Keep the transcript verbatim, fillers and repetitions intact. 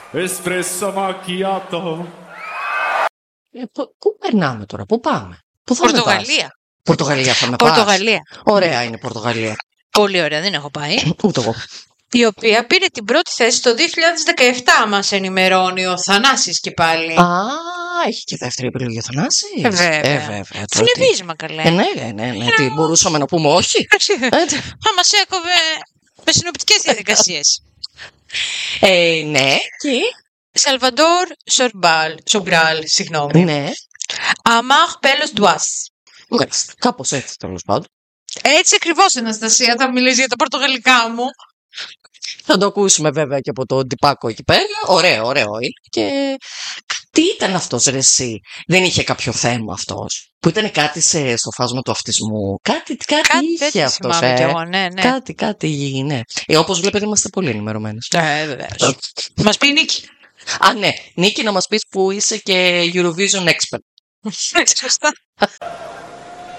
espresso macchiato. Ε, πού περνάμε τώρα, πού πάμε? Πού θα Πορτογαλία. Πορτογαλία θα με Πορτογαλία. πας? Ωραία είναι Πορτογαλία. Πολύ ωραία, δεν έχω πάει. Ούτε εγώ. Η οποία πήρε την πρώτη θέση το δύο χιλιάδες δεκαεπτά, μας ενημερώνει ο Θανάσης και πάλι. Α, έχει και δεύτερη επιλογή ο Θανάσης. Ε, βέβαια. Ε, βέβαια. Φλεβίσμα καλέ. Ε, ναι, ναι, ναι, ναι. Τι, μπορούσαμε να πούμε όχι. Θα μας έκοβε με συνοπτικές διαδικασίες. Ε, ναι, και... Σαλβαντόρ Σορμπάλ, Σομπράλ, συγγνώμη. Ναι. Αμάχ Πέλος Ντουάς. Μάλιστα, κάπως έτσι τέλος πάντων. Έτσι ακριβώς, Αναστασία, θα μιλήσει για τα πορτογαλικά μου. Θα το ακούσουμε βέβαια και από τον τυπάκο εκεί πέρα. Ωραίο, ωραίο είναι. Και τι ήταν αυτός ρε εσύ? Δεν είχε κάποιο θέμα αυτός? Που ήταν κάτι σε, στο φάσμα του αυτισμού. Κάτι, κάτι, κάτι είχε αυτός. Ε. Κι εγώ, ναι, ναι. Κάτι, κάτι, ναι. Ε, όπως βλέπετε είμαστε πολύ ενημερωμένες. Ε, βεβαίως. Μας πει η Νίκη. Α, ναι. Νίκη, να μας πεις που είσαι και Eurovision expert. Σωστά.